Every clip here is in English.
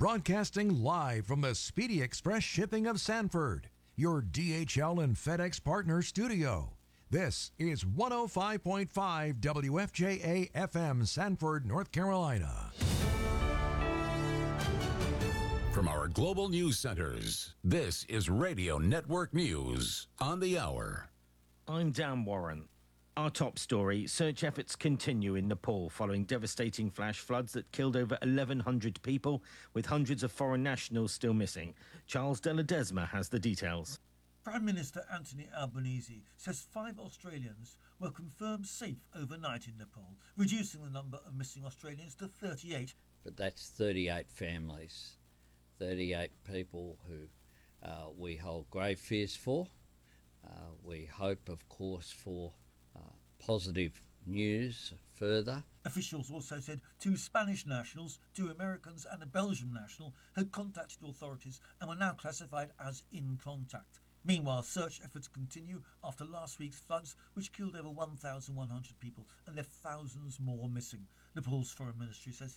Broadcasting live from the Speedy Express Shipping of Sanford, your DHL and FedEx partner studio. This is 105.5 WFJA FM, Sanford, North Carolina. From our global news centers, this is Radio Network News on the hour. I'm Dan Warren. Our top story, search efforts continue in Nepal following devastating flash floods that killed over 1,100 people, with hundreds of foreign nationals still missing. Charles de Ledesma has the details. Prime Minister Anthony Albanese says 5 Australians were confirmed safe overnight in Nepal, reducing the number of missing Australians to 38. But that's 38 families, 38 people who we hold grave fears for. We hope, of course, for positive news further. Officials also said 2 Spanish nationals, 2 Americans and a Belgian national had contacted authorities and were now classified as in contact. Meanwhile, search efforts continue after last week's floods, which killed over 1,100 people and left thousands more missing. Nepal's foreign ministry says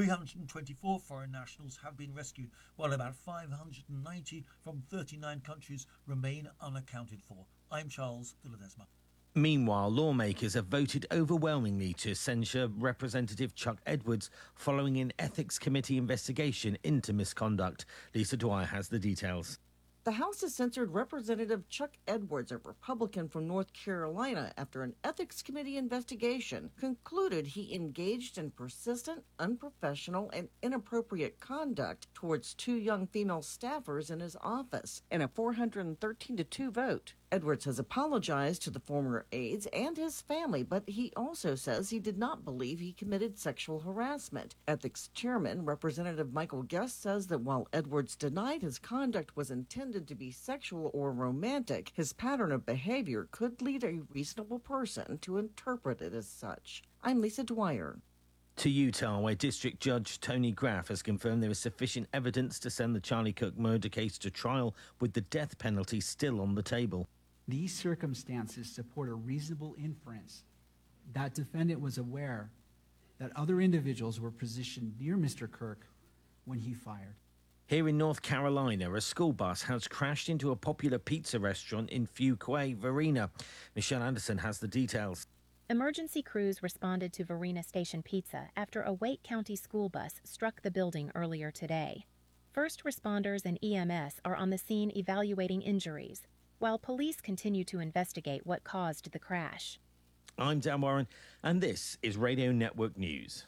324 foreign nationals have been rescued, while about 590 from 39 countries remain unaccounted for. I'm Charles de Ledesma. Meanwhile, lawmakers have voted overwhelmingly to censure Representative Chuck Edwards following an Ethics Committee investigation into misconduct. Lisa Dwyer has the details. The House has censored Representative Chuck Edwards, a Republican from North Carolina, after an Ethics Committee investigation concluded he engaged in persistent, unprofessional, and inappropriate conduct towards 2 young female staffers in his office in a 413-2 vote. Edwards has apologized to the former aides and his family, but he also says he did not believe he committed sexual harassment. Ethics Chairman Representative Michael Guest says that while Edwards denied his conduct was intended to be sexual or romantic, his pattern of behavior could lead a reasonable person to interpret it as such. I'm Lisa Dwyer. To Utah, where District Judge Tony Graff has confirmed there is sufficient evidence to send the Charlie Kirk murder case to trial, with the death penalty still on the table. These circumstances support a reasonable inference that defendant was aware that other individuals were positioned near Mr. Kirk when he fired. Here in North Carolina, a school bus has crashed into a popular pizza restaurant in Fuquay, Varina. Michelle Anderson has the details. Emergency crews responded to Varina Station Pizza after a Wake County school bus struck the building earlier today. First responders and EMS are on the scene evaluating injuries, while police continue to investigate what caused the crash. I'm Dan Warren, and this is Radio Network News.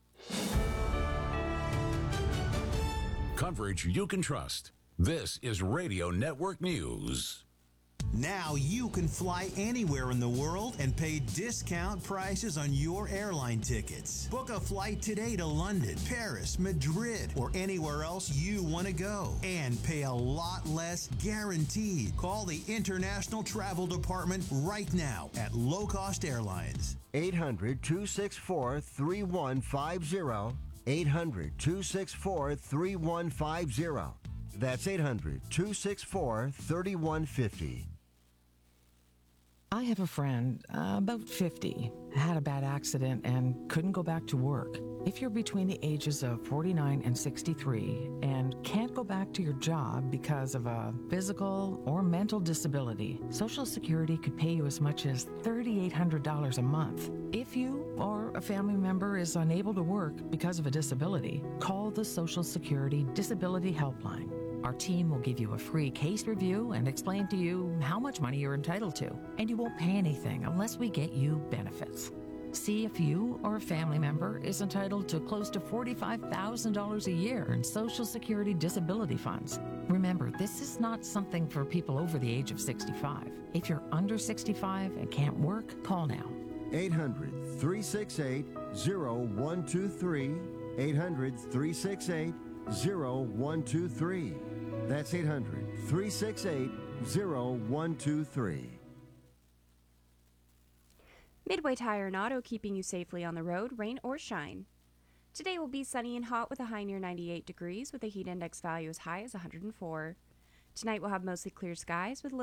Coverage you can trust. This is Radio Network News. Now you can fly anywhere in the world and pay discount prices on your airline tickets. Book a flight today to London, Paris, Madrid, or anywhere else you want to go. And pay a lot less guaranteed. Call the International Travel Department right now at Low Cost Airlines. 800-264-3150. 800-264-3150. That's 800-264-3150. I have a friend, about 50, had a bad accident and couldn't go back to work. If you're between the ages of 49 and 63 and can't go back to your job because of a physical or mental disability, Social Security could pay you as much as $3,800 a month. If you or a family member is unable to work because of a disability, call the Social Security Disability Helpline. Our team will give you a free case review and explain to you how much money you're entitled to, and you won't pay anything unless we get you benefits. See if you or a family member is entitled to close to $45,000 a year in Social Security disability funds. Remember, this is not something for people over the age of 65. If you're under 65 and can't work, call now. 800-368-0123. 800-368-0123. That's 800-368-0123. Midway Tire and Auto, keeping you safely on the road, rain or shine. Today will be sunny and hot with a high near 98 degrees with a heat index value as high as 104. Tonight we'll have mostly clear skies with low